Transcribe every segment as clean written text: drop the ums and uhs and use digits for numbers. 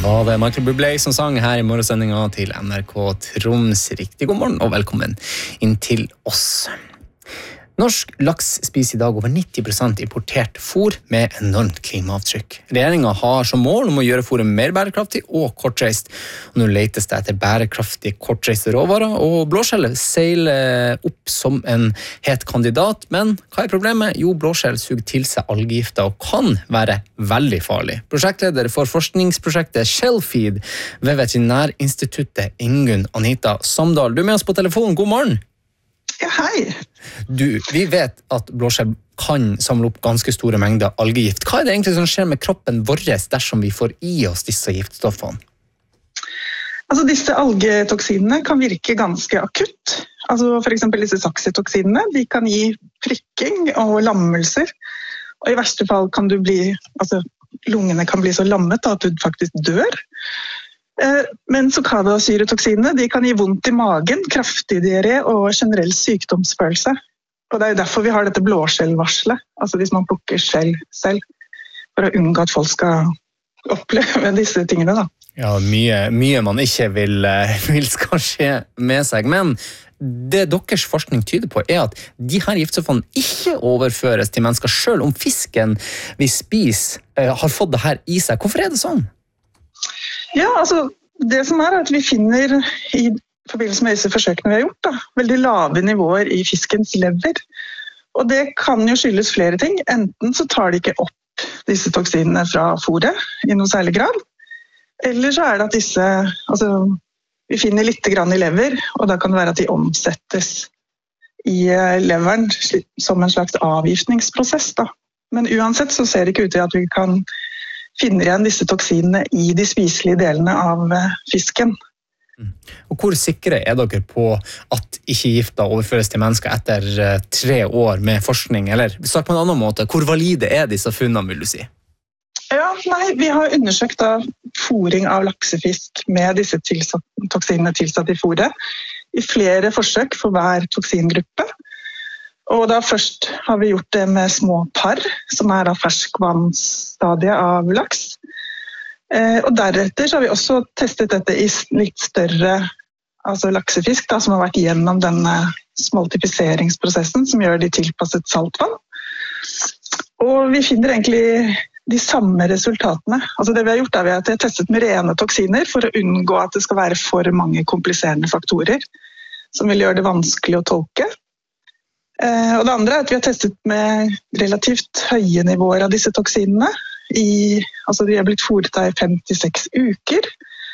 var det Michael Bublé som sang her i morgensendingen til NRK Troms. Riktig god morgen og velkommen inn til oss. Norsk laks spiser i dag over 90% importert fôr med enormt klimaavtrykk. Regjeringen har som mål om å gjøre fôret mer bærekraftig og kortreist. Og nå letes det etter bærekraftig kortreiste råvarer, og blåskjell seiler opp som en het kandidat. Men hva er problemet? Jo, blåskjell suger til seg algegifter og kan være veldig farlig. Prosjektleder for forskningsprosjektet Shellfeed ved Veterinærinstituttet, Ingunn Anita Samdal. Du er med oss på telefon. God morgen. Ja, hei. Vi vet at blåskjell kan samle opp ganske store mengder algegift. Hva er det egentlig som skjer med kroppen vår dersom vi får i oss disse giftstoffene? Altså, disse algetoksinene kan virke ganske akutt. Altså, for eksempel disse saksitoksinene, de kan gi prikking og lammelser. Og i verste fall kan lungene kan bli så lammet at du faktisk dør. Men sukadasyretoxinene de kan gi vondt i magen, kraftig diaré og generell sykdomsfølelse. Og det er jo derfor vi har dette blåskjellvarselet, altså hvis man plukker skjell selv, for å unngå at folk skal oppleve disse tingene. Da. Ja, mye man ikke vil skal skje med seg, men det deres forskning tyder på er at de her giftstoffene ikke overføres til mennesker selv om fisken vi spiser har fått det her i seg. Hvorfor er det sånn? Ja, altså det som er at vi finner i forbindelse med disse forsøkene vi har gjort, veldig lave nivåer i fiskens lever. Og det kan jo skyldes flere ting. Enten så tar de ikke opp disse toksinene fra fôret i noe særlig grad, eller så er det at vi finner litt grann i lever, og da kan det være at de omsettes i leveren som en slags avgiftningsprosess. Da. Men uansett så ser det ikke ut til at vi kan finner igjen disse toksinene i de spiselige delene av fisken. Og hvor sikre er dere på at ikke gifter overføres til mennesker etter 3 år med forskning? Eller sagt på en annen måte, hvor valide er disse funnene, vil du si? Ja, vi har undersøkt fôring av laksefisk med disse toksinene tilsatt i fôret i flere forsøk for hver toksingruppe. Og da først har vi gjort det med små par, som er av ferskvannsstadiet av laks. Og deretter så har vi også testet dette i litt større laksefisk, som har vært gjennom denne smoltifiseringsprosessen som gjør de tilpasset saltvann. Og vi finner egentlig de samme resultatene. Altså det vi har gjort er at vi har testet med rene toksiner for å unngå at det skal være for mange kompliserende faktorer som vil gjøre det vanskelig å tolke. Og det andre er at vi har testet med relativt høye nivåer av disse toksinene. De har blitt fôret i 5-6 uker.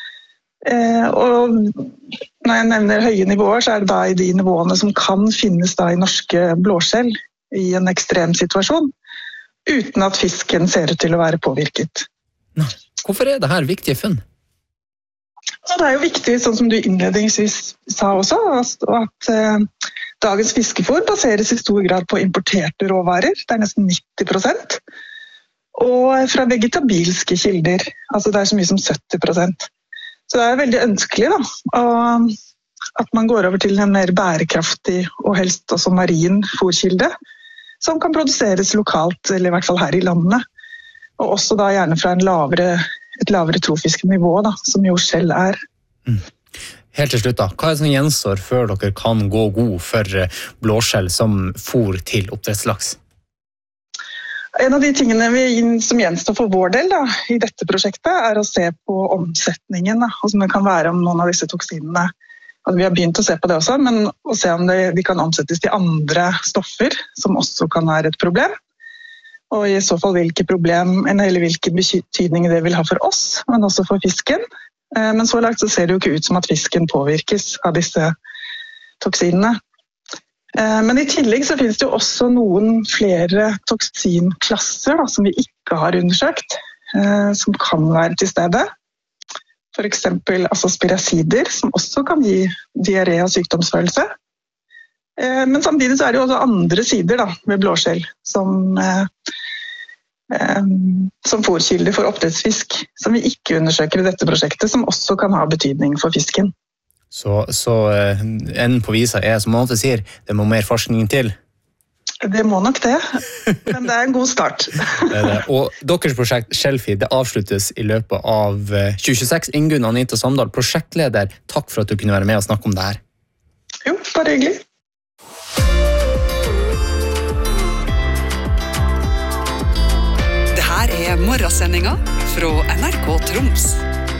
Og når jeg nevner høye nivåer, så er det da i de nivåene som kan finnes da i norske blåskjell i en ekstrem situasjon, uten at fisken ser ut til å være påvirket. Hvorfor er det her viktige funn? Det er jo viktig, sånn som du innledningsvis sa også, at dagens fiskefôr baseres i stor grad på importerte råvarer, det er nesten 90%, og fra vegetabilske kilder, det er så mye som 70%. Så det er veldig ønskelig at man går over til en mer bærekraftig og helst også marin fôrkilde, som kan produseres lokalt, eller i hvert fall her i landet, og også da gjerne fra et lavere trofisk nivå, som jo skjell er. Helt til slutt da, hva er det som gjenstår før dere kan gå god for blåskjell som fôr til oppdrettslaks? En av de tingene som gjenstår for vår del i dette prosjektet er å se på omsetningen, og som det kan være om noen av disse toksinene. Vi har begynt å se på det også, men å se om de kan omsettes til andre stoffer som også kan være et problem. Og i så fall hvilken betydning det vil ha for oss, men også for fisken. Men så langt så ser det jo ikke ut som at fisken påvirkes av disse toksinene. Men i tillegg så finnes det jo også noen flere toksinklasser som vi ikke har undersøkt, som kan være til stede. For eksempel spiracider, som også kan gi diaré og sykdomsfølelse. Men samtidig så er det jo også andre sider ved blåskjell som fôrkilde for oppdrettsfisk, som vi ikke undersøker i dette prosjektet, som også kan ha betydning for fisken. Så enden på visa er, som man alltid sier, det må mer forskning til? Det må nok det, men det en god start. Og deres prosjekt Shelfie, det avsluttes i løpet av 2026. Ingunn Anita Samdal, prosjektleder, takk for at du kunne være med og snakke om det her. Jo, bare hyggelig. Det her morgensendinga fra NRK Troms.